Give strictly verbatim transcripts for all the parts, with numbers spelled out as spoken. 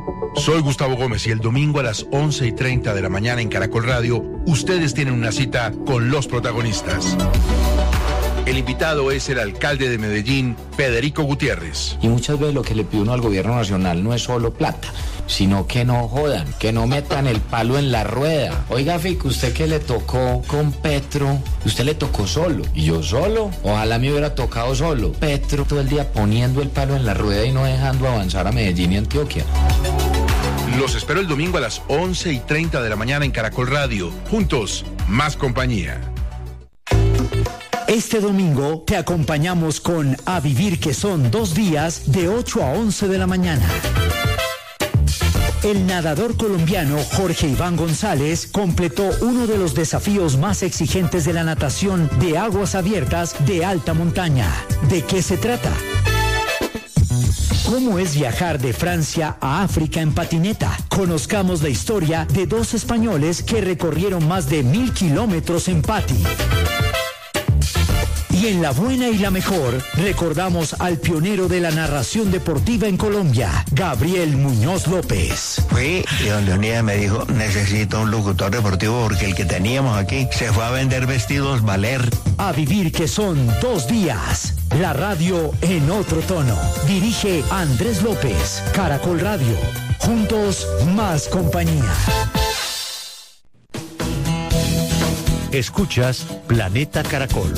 Soy Gustavo Gómez y el domingo a las once y treinta de la mañana en Caracol Radio, ustedes tienen una cita con los protagonistas. El invitado es el alcalde de Medellín, Federico Gutiérrez. Y muchas veces lo que le pide uno al gobierno nacional no es solo plata, sino que no jodan, que no metan el palo en la rueda. Oiga, Fico, usted que le tocó con Petro, usted le tocó solo. ¿Y yo solo? Ojalá me hubiera tocado solo. Petro todo el día poniendo el palo en la rueda y no dejando avanzar a Medellín y Antioquia. Los espero el domingo a las once y treinta de la mañana en Caracol Radio. Juntos, más compañía. Este domingo te acompañamos con A Vivir, que son dos días de ocho a once de la mañana. El nadador colombiano Jorge Iván González completó uno de los desafíos más exigentes de la natación de aguas abiertas de alta montaña. ¿De qué se trata? ¿Cómo es viajar de Francia a África en patineta? Conozcamos la historia de dos españoles que recorrieron más de mil kilómetros en pati. Y en La Buena y la Mejor, recordamos al pionero de la narración deportiva en Colombia, Gabriel Muñoz López. Fui y don Leonidas me dijo, necesito un locutor deportivo porque el que teníamos aquí se fue a vender vestidos Valer. A Vivir, que son dos días. La radio en otro tono. Dirige Andrés López, Caracol Radio. Juntos, más compañía. Escuchas Planeta Caracol.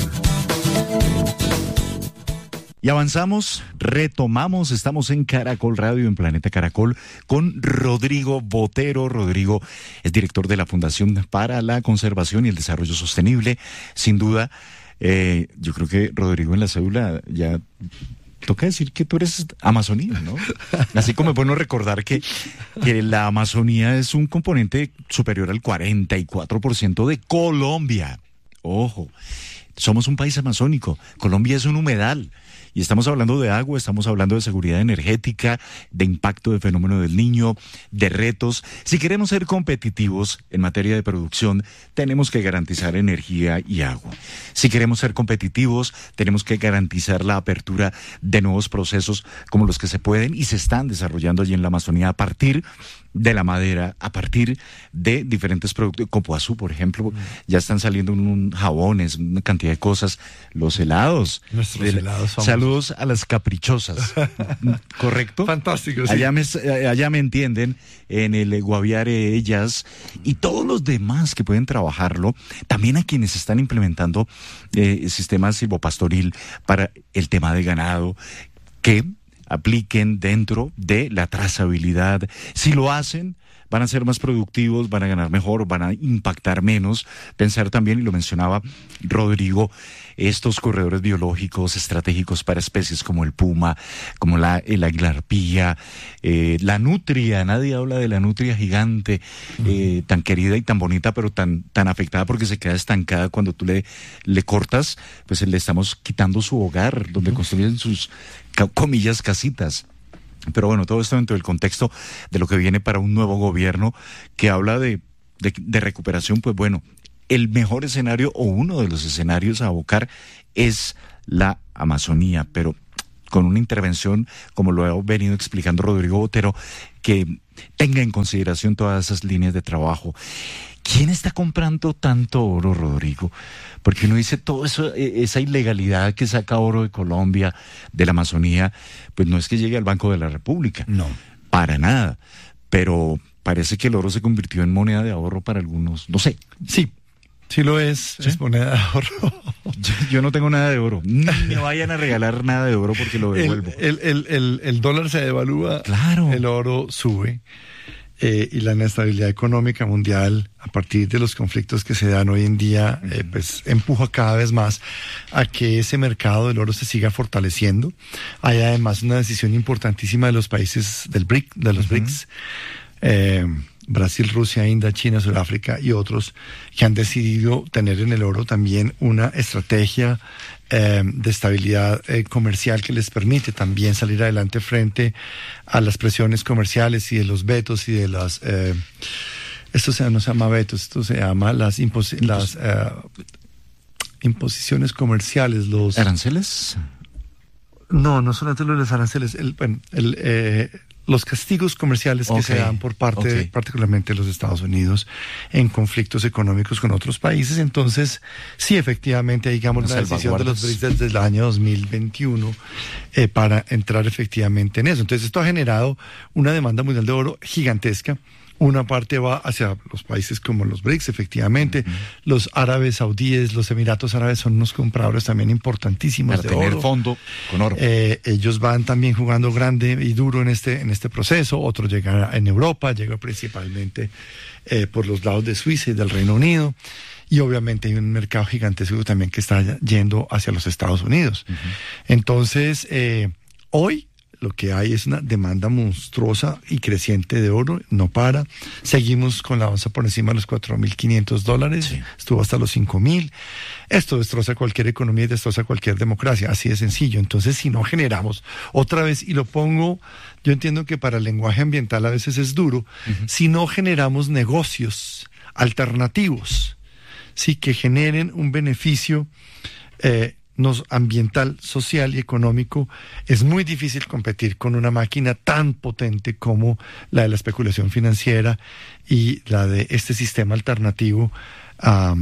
Y avanzamos, retomamos, estamos en Caracol Radio, en Planeta Caracol, con Rodrigo Botero. Rodrigo es director de la Fundación para la Conservación y el Desarrollo Sostenible. Sin duda, eh, yo creo que Rodrigo en la cédula ya toca decir que tú eres Amazonía, ¿no? Así como es bueno recordar que, que la Amazonía es un componente superior al cuarenta y cuatro por ciento de Colombia. Ojo. Somos un país amazónico, Colombia es un humedal y estamos hablando de agua, estamos hablando de seguridad energética, de impacto del fenómeno del Niño, de retos. Si queremos ser competitivos en materia de producción, tenemos que garantizar energía y agua. Si queremos ser competitivos, tenemos que garantizar la apertura de nuevos procesos como los que se pueden y se están desarrollando allí en la Amazonía a partir de la madera, a partir de diferentes productos, Copoazú, por ejemplo, ya están saliendo un, un jabones, una cantidad de cosas, los helados. Nuestros de, helados somos. Saludos a las caprichosas, ¿correcto? Fantástico, sí. Allá me, allá me entienden, en el Guaviare Ellas y todos los demás que pueden trabajarlo, también a quienes están implementando eh, sistemas silvopastoril para el tema de ganado, que apliquen dentro de la trazabilidad. Si lo hacen, van a ser más productivos, van a ganar mejor, van a impactar menos. Pensar también, y lo mencionaba Rodrigo, estos corredores biológicos estratégicos para especies como el puma, como la, el águila arpía, eh, la nutria. Nadie habla de la nutria gigante, eh, tan querida y tan bonita, pero tan, tan afectada porque se queda estancada cuando tú le, le cortas, pues le estamos quitando su hogar, donde construyen sus, comillas, casitas. Pero bueno, todo esto dentro del contexto de lo que viene para un nuevo gobierno que habla de, de, de recuperación. Pues bueno, el mejor escenario o uno de los escenarios a abocar es la Amazonía, pero con una intervención, como lo ha venido explicando Rodrigo Botero, que tenga en consideración todas esas líneas de trabajo. ¿Quién está comprando tanto oro, Rodrigo? Porque uno dice, todo eso, esa ilegalidad que saca oro de Colombia, de la Amazonía, pues no es que llegue al Banco de la República. No. Para nada. Pero parece que el oro se convirtió en moneda de ahorro para algunos. No sé. Sí, sí lo es. ¿Sí? Es moneda de ahorro. Yo, yo no tengo nada de oro. Ni me vayan a regalar nada de oro porque lo devuelvo. El, el, el, el, el dólar se devalúa. Claro. El oro sube. Eh, y la inestabilidad económica mundial, a partir de los conflictos que se dan hoy en día, eh, pues empuja cada vez más a que ese mercado del oro se siga fortaleciendo. Hay además una decisión importantísima de los países del B R I C, de los uh-huh. B R I C S, eh, Brasil, Rusia, India, China, Sudáfrica y otros, que han decidido tener en el oro también una estrategia Eh, de estabilidad eh, comercial que les permite también salir adelante frente a las presiones comerciales y de los vetos y de las eh, esto se, no se llama vetos, esto se llama las, impos- las eh, imposiciones comerciales, los aranceles. No, no solamente los aranceles, el, bueno, el, eh, los castigos comerciales que Okay, se dan por parte, okay. de, particularmente de los Estados Unidos, en conflictos económicos con otros países. Entonces, sí, efectivamente, digamos, Las la decisión de los salvaguardas. BRICS desde el año dos mil veintiuno eh, para entrar efectivamente en eso. Entonces, esto ha generado una demanda mundial de oro gigantesca. Una parte va hacia los países como los BRICS, efectivamente. Uh-huh. Los árabes saudíes, los Emiratos Árabes son unos compradores también importantísimos para de tener oro. fondo con oro. Eh, ellos van también jugando grande y duro en este, en este proceso. Otro llega en Europa, llega principalmente eh, por los lados de Suiza y del Reino Unido. Y obviamente hay un mercado gigantesco también que está yendo hacia los Estados Unidos. Uh-huh. Entonces, eh, hoy lo que hay es una demanda monstruosa y creciente de oro, no para. Seguimos con la onza por encima de los cuatro mil quinientos dólares, sí. Estuvo hasta los cinco mil. Esto destroza cualquier economía y destroza cualquier democracia, así de sencillo. Entonces, si no generamos, otra vez, y lo pongo, yo entiendo que para el lenguaje ambiental a veces es duro, uh-huh. Si no generamos negocios alternativos, sí, que generen un beneficio eh, nos ambiental, social y económico, es muy difícil competir con una máquina tan potente como la de la especulación financiera y la de este sistema alternativo um,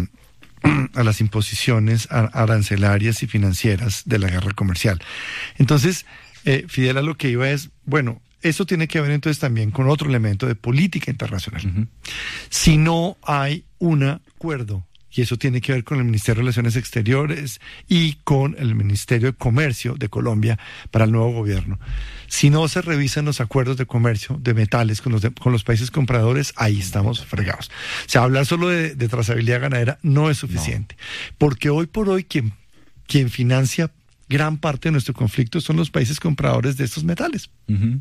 a las imposiciones arancelarias y financieras de la guerra comercial. Entonces, eh, Fidel, a lo que iba es, bueno, eso tiene que ver entonces también con otro elemento de política internacional. Uh-huh. Si no hay un acuerdo, y eso tiene que ver con el Ministerio de Relaciones Exteriores y con el Ministerio de Comercio de Colombia para el nuevo gobierno. Si no se revisan los acuerdos de comercio de metales con los, de, con los países compradores, ahí estamos fregados. O sea, hablar solo de, de trazabilidad ganadera no es suficiente, no. Porque hoy por hoy quien, quien financia gran parte de nuestro conflicto son los países compradores de estos metales. Uh-huh.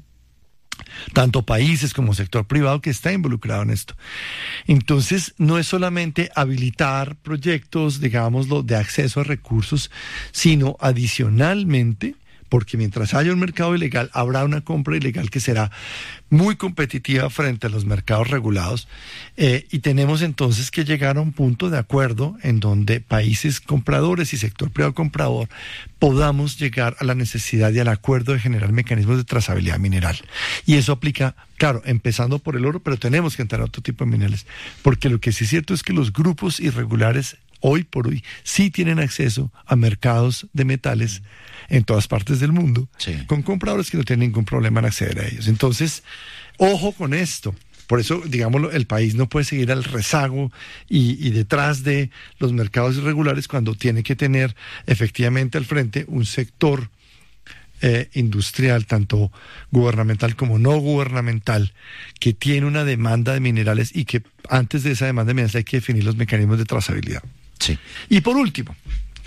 Tanto países como sector privado que está involucrado en esto. Entonces, no es solamente habilitar proyectos, digámoslo, de acceso a recursos, sino adicionalmente, porque mientras haya un mercado ilegal, habrá una compra ilegal que será muy competitiva frente a los mercados regulados, eh, y tenemos entonces que llegar a un punto de acuerdo en donde países compradores y sector privado comprador podamos llegar a la necesidad y al acuerdo de generar mecanismos de trazabilidad mineral. Y eso aplica, claro, empezando por el oro, pero tenemos que entrar a otro tipo de minerales, porque lo que sí es cierto es que los grupos irregulares hoy por hoy sí tienen acceso a mercados de metales en todas partes del mundo, sí, con compradores que no tienen ningún problema en acceder a ellos. Entonces, ojo con esto. Por eso, digámoslo, el país no puede seguir al rezago y, y detrás de los mercados irregulares cuando tiene que tener efectivamente al frente un sector eh, industrial, tanto gubernamental como no gubernamental, que tiene una demanda de minerales y que antes de esa demanda de minerales hay que definir los mecanismos de trazabilidad. Sí. Y por último,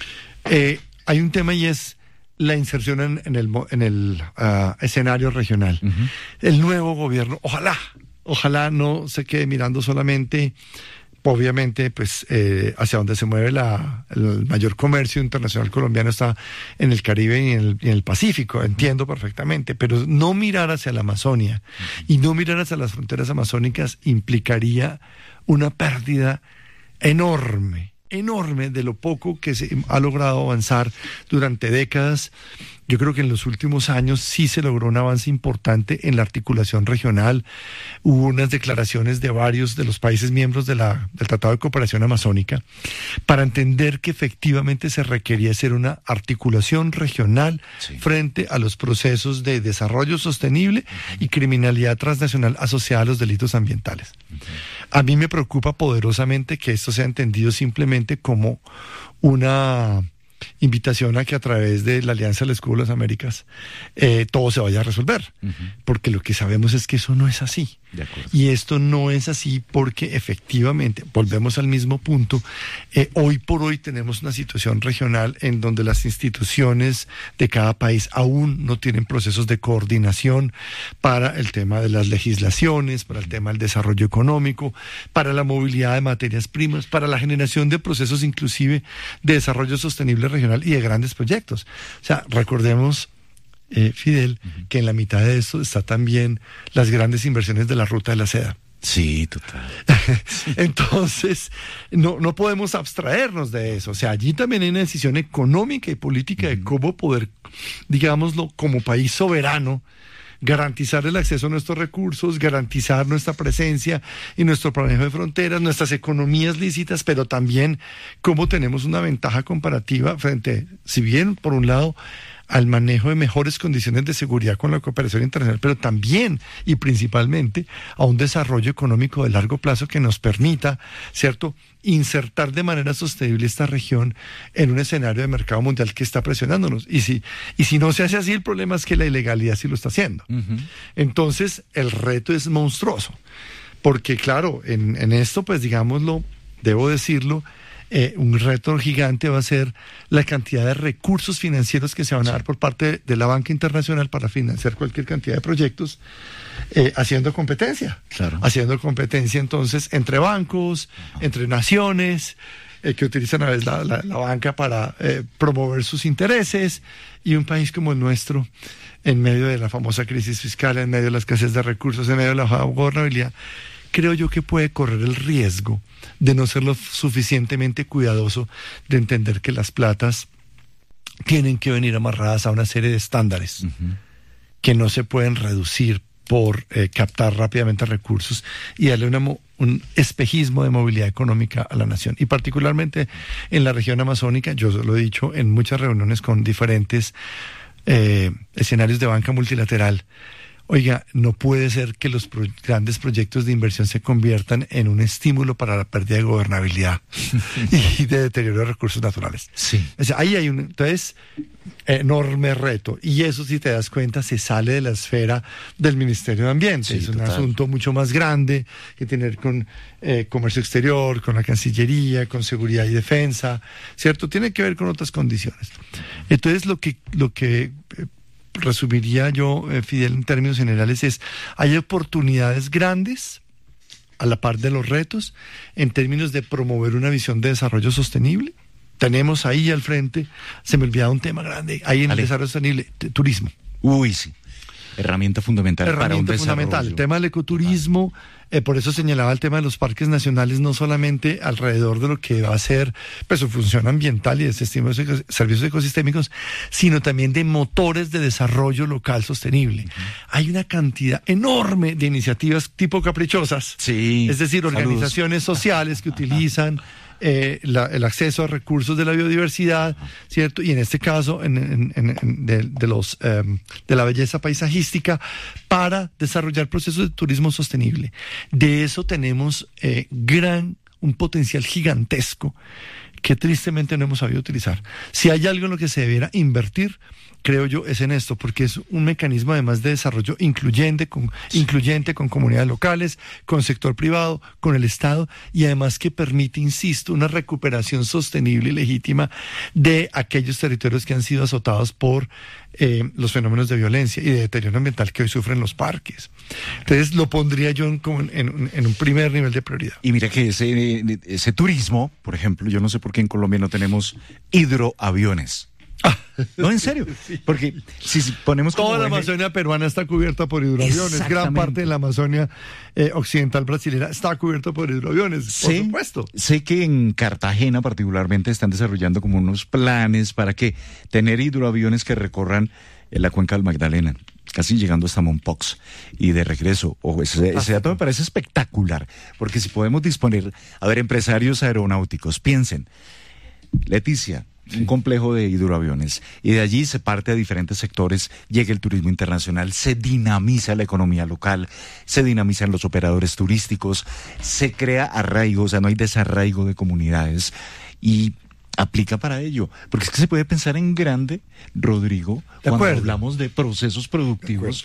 eh, hay un tema y es la inserción en, en el, en el uh, escenario regional. Uh-huh. El nuevo gobierno, ojalá, ojalá no se quede mirando solamente, obviamente, pues eh, hacia donde se mueve la, el mayor comercio internacional colombiano está en el Caribe y en el, y en el Pacífico, entiendo perfectamente, pero no mirar hacia la Amazonia uh-huh. y no mirar hacia las fronteras amazónicas implicaría una pérdida enorme. enorme de lo poco que se ha logrado avanzar durante décadas. Yo creo que en los últimos años sí se logró un avance importante en la articulación regional. Hubo unas declaraciones de varios de los países miembros de la, del Tratado de Cooperación Amazónica para entender que efectivamente se requería hacer una articulación regional sí. frente a los procesos de desarrollo sostenible uh-huh. y criminalidad transnacional asociada a los delitos ambientales. Uh-huh. A mí me preocupa poderosamente que esto sea entendido simplemente como una invitación a que a través de la Alianza del Escudo de las Américas eh, todo se vaya a resolver, uh-huh. porque lo que sabemos es que eso no es así. De acuerdo. Y esto no es así porque efectivamente, volvemos al mismo punto, eh, hoy por hoy tenemos una situación regional en donde las instituciones de cada país aún no tienen procesos de coordinación para el tema de las legislaciones, para el tema del desarrollo económico, para la movilidad de materias primas, para la generación de procesos inclusive de desarrollo sostenible regional y de grandes proyectos. O sea, recordemos, eh, Fidel, uh-huh. que en la mitad de esto está también las grandes inversiones de la Ruta de la Seda. Sí, total. Entonces, no, no podemos abstraernos de eso. O sea, allí también hay una decisión económica y política uh-huh. de cómo poder, digámoslo, como país soberano, garantizar el acceso a nuestros recursos, garantizar nuestra presencia y nuestro manejo de fronteras, nuestras economías lícitas, pero también cómo tenemos una ventaja comparativa frente, si bien por un lado, al manejo de mejores condiciones de seguridad con la cooperación internacional, pero también y principalmente a un desarrollo económico de largo plazo que nos permita, ¿cierto?, insertar de manera sostenible esta región en un escenario de mercado mundial que está presionándonos. Y si, y si no se hace así, el problema es que la ilegalidad sí lo está haciendo. Uh-huh. Entonces, el reto es monstruoso. Porque, claro, en, en esto, pues digámoslo, debo decirlo, Eh, un reto gigante va a ser la cantidad de recursos financieros que se van a dar por parte de, de la banca internacional para financiar cualquier cantidad de proyectos, eh, haciendo competencia. Claro. Haciendo competencia entonces entre bancos, uh-huh. entre naciones, eh, que utilizan a veces la, la, la banca para eh, promover sus intereses, y un país como el nuestro, en medio de la famosa crisis fiscal, en medio de la escasez de recursos, en medio de la baja gobernabilidad, creo yo que puede correr el riesgo de no ser lo suficientemente cuidadoso de entender que las platas tienen que venir amarradas a una serie de estándares uh-huh. que no se pueden reducir por eh, captar rápidamente recursos y darle una, un espejismo de movilidad económica a la nación. Y particularmente en la región amazónica, yo lo he dicho en muchas reuniones con diferentes eh, escenarios de banca multilateral. Oiga, no puede ser que los pro- grandes proyectos de inversión se conviertan en un estímulo para la pérdida de gobernabilidad y de deterioro de recursos naturales. Sí. O sea, ahí hay un entonces enorme reto. Y eso, si te das cuenta, se sale de la esfera del Ministerio de Ambiente. Sí, es un total. asunto mucho más grande que tiene que ver con eh, comercio exterior, con la Cancillería, con seguridad y defensa, ¿cierto? Tiene que ver con otras condiciones. Entonces, lo que... Lo que eh, resumiría yo, eh, Fidel, en términos generales, es hay oportunidades grandes a la par de los retos en términos de promover una visión de desarrollo sostenible. Tenemos ahí al frente, se me olvidaba un tema grande, ahí en Ale. el desarrollo sostenible, t- turismo. Uy, sí. Herramienta fundamental para un Herramienta fundamental, desarrollo. el tema del ecoturismo, eh, por eso señalaba el tema de los parques nacionales, no solamente alrededor de lo que va a ser pues, su función ambiental y de estímulos de servicios ecosistémicos, sino también de motores de desarrollo local sostenible. Uh-huh. Hay una cantidad enorme de iniciativas tipo caprichosas, sí, es decir, organizaciones saludos. sociales que utilizan Eh, la, el acceso a recursos de la biodiversidad, ¿cierto? Y en este caso, en, en, en, en de, de, los, um, de la belleza paisajística, para desarrollar procesos de turismo sostenible. De eso tenemos eh, gran, un potencial gigantesco que tristemente no hemos sabido utilizar. Si hay algo en lo que se debiera invertir, creo yo, es en esto, porque es un mecanismo además de desarrollo incluyente con, sí. incluyente con comunidades locales, con sector privado, con el Estado, y además que permite, insisto, una recuperación sostenible y legítima de aquellos territorios que han sido azotados por eh, los fenómenos de violencia y de deterioro ambiental que hoy sufren los parques. Entonces lo pondría yo en, en, en, en un primer nivel de prioridad. Y mira que ese, ese turismo, por ejemplo, yo no sé por qué en Colombia no tenemos hidroaviones. No, en serio, porque si ponemos como toda la eje... Amazonia peruana está cubierta por hidroaviones, gran parte de la Amazonia eh, occidental brasilera está cubierta por hidroaviones, sí, por supuesto. Sé que en Cartagena particularmente están desarrollando como unos planes para que tener hidroaviones que recorran eh, la cuenca del Magdalena, casi llegando hasta Mompox y de regreso. Ojo, ese, ese dato me parece espectacular, porque si podemos disponer, a ver, empresarios aeronáuticos, piensen, Leticia, un complejo de hidroaviones, y de allí se parte a diferentes sectores, llega el turismo internacional, se dinamiza la economía local, se dinamizan los operadores turísticos, se crea arraigo, o sea, no hay desarraigo de comunidades, y aplica para ello, porque es que se puede pensar en grande, Rodrigo, de cuando acuerdo. hablamos de procesos productivos,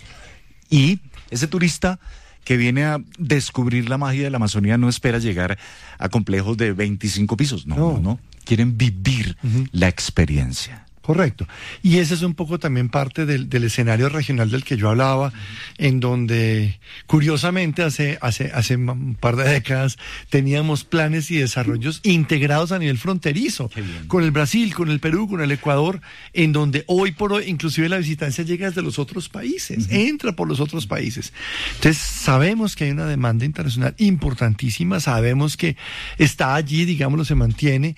y ese turista que viene a descubrir la magia de la Amazonía no espera llegar a complejos de veinticinco pisos, no, no, no, no. Quieren vivir uh-huh. la experiencia. Correcto. Y ese es un poco también parte del, del escenario regional del que yo hablaba, uh-huh. en donde, curiosamente, hace, hace, hace un par de décadas teníamos planes y desarrollos integrados a nivel fronterizo, con el Brasil, con el Perú, con el Ecuador, en donde hoy por hoy, inclusive la visitancia llega desde los otros países, uh-huh. entra por los otros países. Entonces, sabemos que hay una demanda internacional importantísima, sabemos que está allí, digámoslo, se mantiene.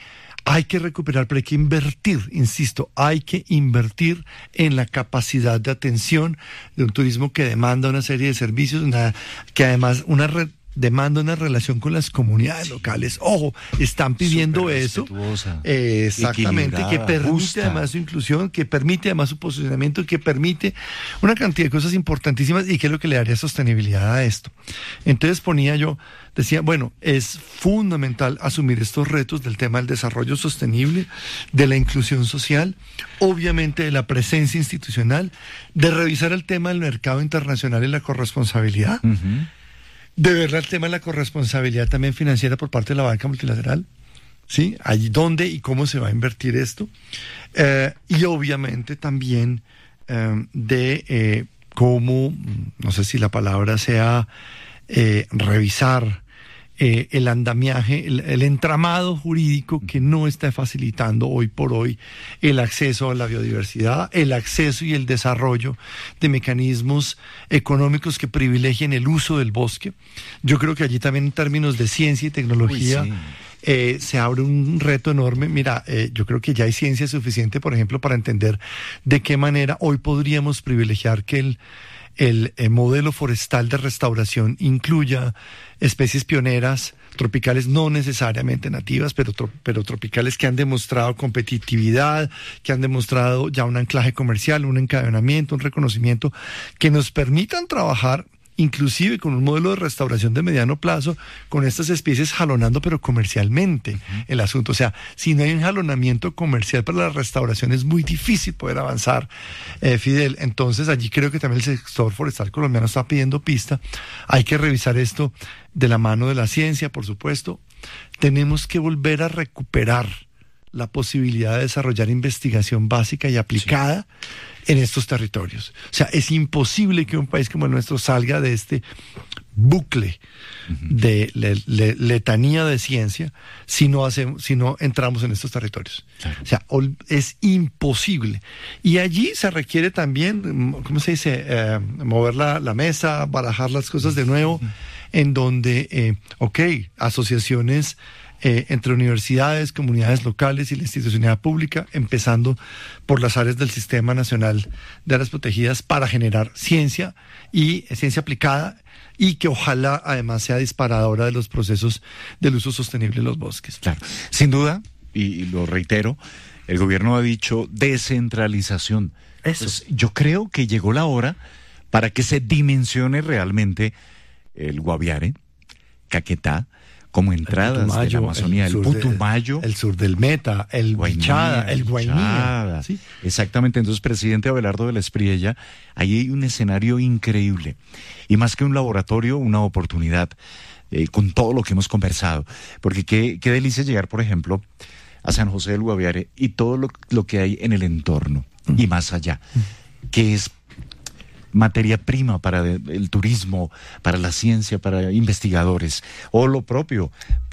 hay que recuperar, pero hay que invertir, insisto, hay que invertir en la capacidad de atención de un turismo que demanda una serie de servicios, una, que además una red demanda una relación con las comunidades locales. Ojo, están pidiendo eso. Eh, exactamente, que permite justa. además su inclusión, que permite además su posicionamiento, que permite una cantidad de cosas importantísimas y que es lo que le daría sostenibilidad a esto. Entonces ponía yo, decía, bueno, es fundamental asumir estos retos del tema del desarrollo sostenible, de la inclusión social, obviamente de la presencia institucional, de revisar el tema del mercado internacional y la corresponsabilidad. Uh-huh. De verdad, el tema de la corresponsabilidad también financiera por parte de la banca multilateral, ¿sí? Allí dónde y cómo se va a invertir esto. Eh, y obviamente también eh, de eh, cómo, no sé si la palabra sea eh, revisar eh, el andamiaje, el, el entramado jurídico que no está facilitando hoy por hoy el acceso a la biodiversidad, el acceso y el desarrollo de mecanismos económicos que privilegien el uso del bosque. Yo creo que allí también en términos de ciencia y tecnología Uy, sí. eh, se abre un reto enorme. Mira, eh, yo creo que ya hay ciencia suficiente, por ejemplo, para entender de qué manera hoy podríamos privilegiar que el el, el modelo forestal de restauración incluya especies pioneras, tropicales no necesariamente nativas, pero, tro, pero tropicales que han demostrado competitividad, que han demostrado ya un anclaje comercial, un encadenamiento, un reconocimiento, que nos permitan trabajar inclusive con un modelo de restauración de mediano plazo, con estas especies jalonando, pero comercialmente uh-huh. el asunto. O sea, si no hay un jalonamiento comercial para la restauración, es muy difícil poder avanzar, eh, Fidel. Entonces, allí creo que también el sector forestal colombiano está pidiendo pista. Hay que revisar esto de la mano de la ciencia, por supuesto. Tenemos que volver a recuperar la posibilidad de desarrollar investigación básica y aplicada sí. en estos territorios. O sea, es imposible que un país como el nuestro salga de este bucle uh-huh. de le, le, letanía de ciencia si no hacemos, si no entramos en estos territorios. Claro. O sea, es imposible. Y allí se requiere también, ¿cómo se dice? Eh, mover la, la mesa, barajar las cosas de nuevo, uh-huh. en donde, eh, ok, asociaciones Eh, entre universidades, comunidades locales y la institucionalidad pública, empezando por las áreas del Sistema Nacional de Áreas Protegidas para generar ciencia y eh, ciencia aplicada y que ojalá además sea disparadora de los procesos del uso sostenible de los bosques. Claro, sin duda, y, y lo reitero, el gobierno ha dicho descentralización. Eso. Pues yo creo que llegó la hora para que se dimensione realmente el Guaviare, Caquetá, como entradas de la Amazonía, el, el Putumayo, de, el sur del Meta, el Bichada, el Guainía. ¿Sí? Exactamente. Entonces, presidente Abelardo de la Espriella, ahí hay un escenario increíble. Y más que un laboratorio, una oportunidad eh, con todo lo que hemos conversado. Porque qué, qué delicia llegar, por ejemplo, a San José del Guaviare y todo lo, lo que hay en el entorno mm. y más allá, mm. que es materia prima para el turismo, para la ciencia, para investigadores, o lo propio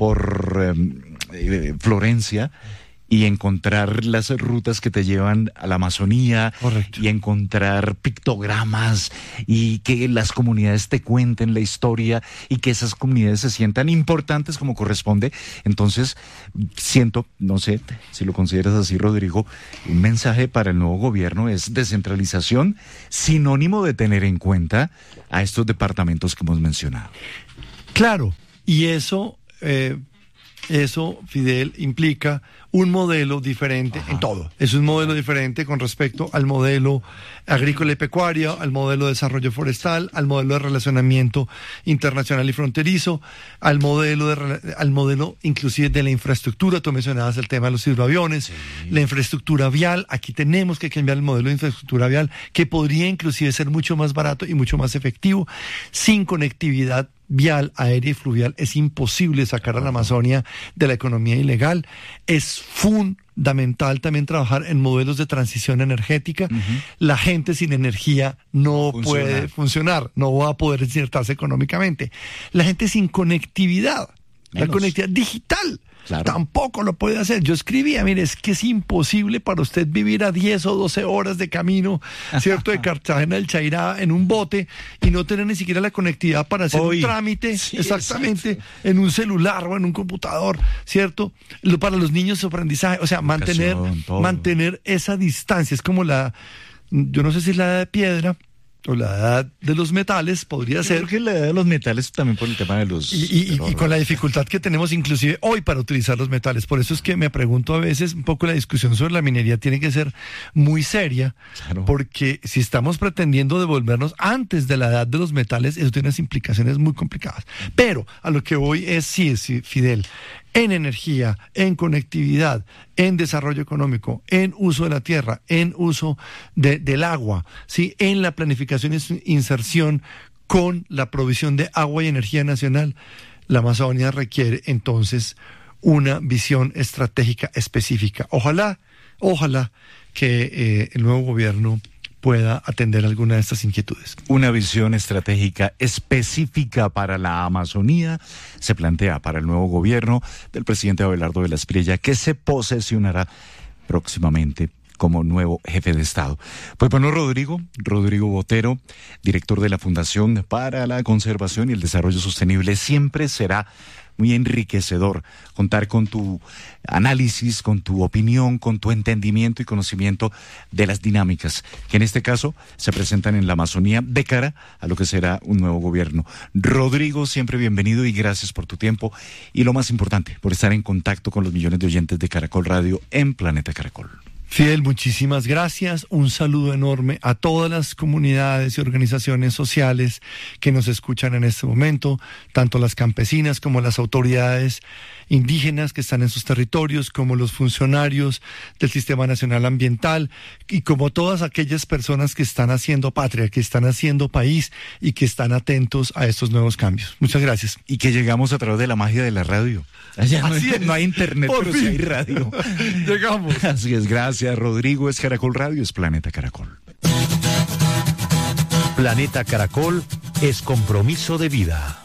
por eh, Florencia, y encontrar las rutas que te llevan a la Amazonía. Correcto. Y encontrar pictogramas y que las comunidades te cuenten la historia y que esas comunidades se sientan importantes como corresponde. Entonces, siento, no sé si lo consideras así, Rodrigo, un mensaje para el nuevo gobierno es descentralización, sinónimo de tener en cuenta a estos departamentos que hemos mencionado. Claro, y eso... Eh... Eso, Fidel, implica un modelo diferente Ajá. en todo. Es un modelo diferente con respecto al modelo agrícola y pecuario, al modelo de desarrollo forestal, al modelo de relacionamiento internacional y fronterizo, al modelo de, al modelo inclusive de la infraestructura. Tú mencionabas el tema de los hidroaviones, sí. la infraestructura vial. Aquí tenemos que cambiar el modelo de infraestructura vial, que podría inclusive ser mucho más barato y mucho más efectivo. Sin conectividad vial, aérea y fluvial es imposible sacar a la Amazonia de la economía ilegal. Es fundamental también trabajar en modelos de transición energética. Uh-huh. La gente sin energía no Funcionar. puede funcionar, no va a poder insertarse económicamente. La gente sin conectividad, Menos. la conectividad digital. Claro. Tampoco lo puede hacer. Yo escribía, mire, es que es imposible para usted vivir a diez o doce horas de camino, ¿cierto? De Cartagena del Chairá en un bote y no tener ni siquiera la conectividad para hacer Hoy. un trámite, Sí, exactamente, exacto. en un celular o en un computador, ¿cierto? Lo, para los niños su aprendizaje, o sea, mantener, todo. mantener esa distancia. Es como la, yo no sé si es la edad de piedra o la edad de los metales, podría Yo ser. creo que la edad de los metales también por el tema de los... Y, y- de los- y con la dificultad que tenemos inclusive hoy para utilizar los metales. Por eso es que me pregunto a veces un poco la discusión sobre la minería tiene que ser muy seria, Claro. porque si estamos pretendiendo devolvernos antes de la edad de los metales, eso tiene unas implicaciones muy complicadas. Pero a lo que voy es, sí, sí, Fidel, en energía, en conectividad, en desarrollo económico, en uso de la tierra, en uso de- del agua, ¿sí? En la planificación y su inserción con la provisión de agua y energía nacional, la Amazonía requiere entonces una visión estratégica específica. Ojalá, ojalá que eh, el nuevo gobierno pueda atender alguna de estas inquietudes. Una visión estratégica específica para la Amazonía se plantea para el nuevo gobierno del presidente Abelardo de la Espriella, que se posesionará próximamente como nuevo jefe de Estado. Pues bueno, Rodrigo, Rodrigo Botero, director de la Fundación para la Conservación y el Desarrollo Sostenible, siempre será muy enriquecedor contar con tu análisis, con tu opinión, con tu entendimiento y conocimiento de las dinámicas que en este caso se presentan en la Amazonía de cara a lo que será un nuevo gobierno. Rodrigo, siempre bienvenido y gracias por tu tiempo y lo más importante, por estar en contacto con los millones de oyentes de Caracol Radio en Planeta Caracol. Fidel, muchísimas gracias. Un saludo enorme a todas las comunidades y organizaciones sociales que nos escuchan en este momento, tanto las campesinas como las autoridades indígenas que están en sus territorios, como los funcionarios del Sistema Nacional Ambiental y como todas aquellas personas que están haciendo patria, que están haciendo país y que están atentos a estos nuevos cambios. Muchas gracias. Y que llegamos a través de la magia de la radio. Allá no, Así hay, es. no hay internet, Por pero sí fin. hay radio. Llegamos. Así es, gracias Rodrigo. Es Caracol Radio, es Planeta Caracol. Planeta Caracol es compromiso de vida.